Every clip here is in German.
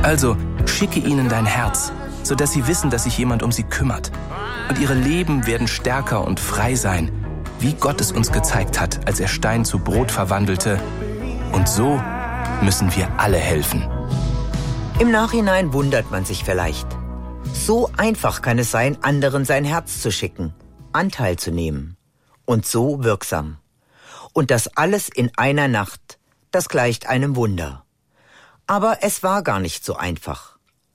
Also schicke ihnen dein Herz, sodass sie wissen, dass sich jemand um sie kümmert. Und ihre Leben werden stärker und frei sein, wie Gott es uns gezeigt hat, als er Stein zu Brot verwandelte. Und so müssen wir alle helfen. Im Nachhinein wundert man sich vielleicht. So einfach kann es sein, anderen sein Herz zu schicken, Anteil zu nehmen. Und so wirksam. Und das alles in einer Nacht, das gleicht einem Wunder. Aber es war gar nicht so einfach.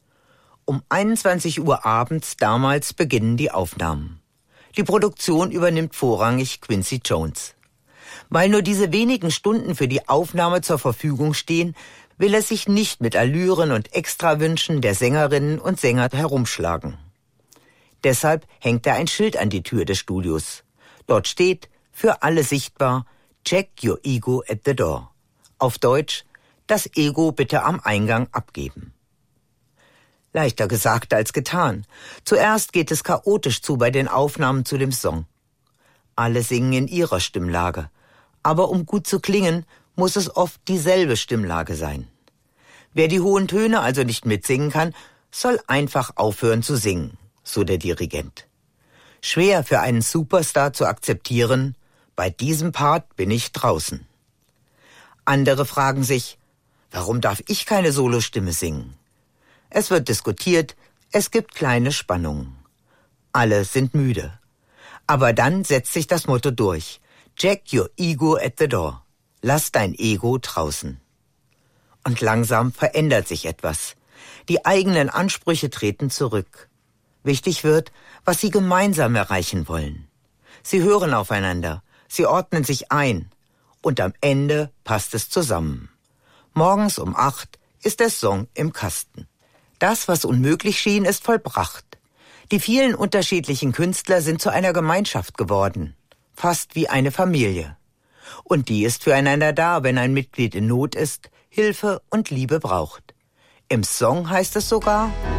Um 21 Uhr abends damals beginnen die Aufnahmen. Die Produktion übernimmt vorrangig Quincy Jones. Weil nur diese wenigen Stunden für die Aufnahme zur Verfügung stehen, will er sich nicht mit Allüren und Extrawünschen der Sängerinnen und Sänger herumschlagen. Deshalb hängt er ein Schild an die Tür des Studios. Dort steht, für alle sichtbar, Check your ego at the door. Auf Deutsch, das Ego bitte am Eingang abgeben. Leichter gesagt als getan. Zuerst geht es chaotisch zu bei den Aufnahmen zu dem Song. Alle singen in ihrer Stimmlage. Aber um gut zu klingen, muss es oft dieselbe Stimmlage sein. Wer die hohen Töne also nicht mitsingen kann, soll einfach aufhören zu singen, so der Dirigent. Schwer für einen Superstar zu akzeptieren, bei diesem Part bin ich draußen. Andere fragen sich, warum darf ich keine Solostimme singen? Es wird diskutiert, es gibt kleine Spannungen. Alle sind müde. Aber dann setzt sich das Motto durch. Check your ego at the door. Lass dein Ego draußen. Und langsam verändert sich etwas. Die eigenen Ansprüche treten zurück. Wichtig wird, was sie gemeinsam erreichen wollen. Sie hören aufeinander, sie ordnen sich ein. Und am Ende passt es zusammen. Morgens um 8 ist der Song im Kasten. Das, was unmöglich schien, ist vollbracht. Die vielen unterschiedlichen Künstler sind zu einer Gemeinschaft geworden. Fast wie eine Familie. Und die ist füreinander da, wenn ein Mitglied in Not ist, Hilfe und Liebe braucht. Im Song heißt es sogar: